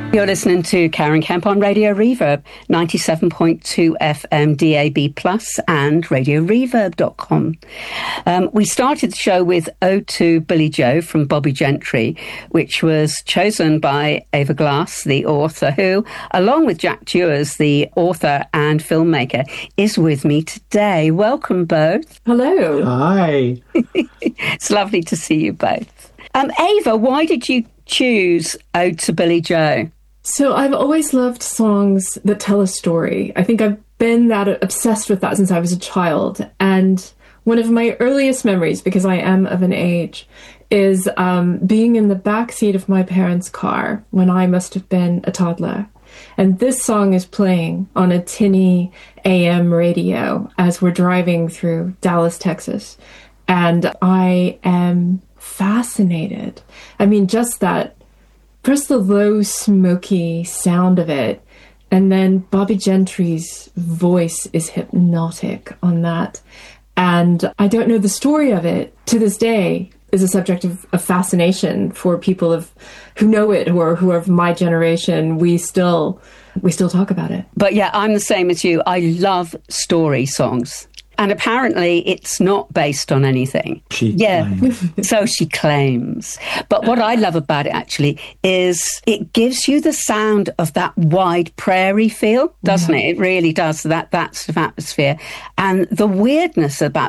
You're listening to Karen Kemp on Radio Reverb, 97.2 FM DAB Plus and RadioReverb.com. We started the show with Ode to Billy Joe from Bobbie Gentry, which was chosen by Ava Glass, the author, who, along with Jack Dewars, the author and filmmaker, is with me today. Welcome both. Hello. Hi. It's lovely to see you both. Ava, why did you choose Ode to Billy Joe? So I've always loved songs that tell a story. I think I've been that obsessed with that since I was a child. And one of my earliest memories, because I am of an age, is being in the back seat of my parents' car when I must have been a toddler. And this song is playing on a tinny AM radio as we're driving through Dallas, Texas. And I am fascinated. I mean, just the low, smoky sound of it. And then Bobbie Gentry's voice is hypnotic on that. And I don't know the story of it. To this day, is a subject of fascination for people who know it or who are of my generation. We still talk about it. But yeah, I'm the same as you. I love story songs. And apparently it's not based on anything. So she claims. But what I love about it actually is it gives you the sound of that wide prairie feel, doesn't it? It really does. That sort of atmosphere. And the weirdness about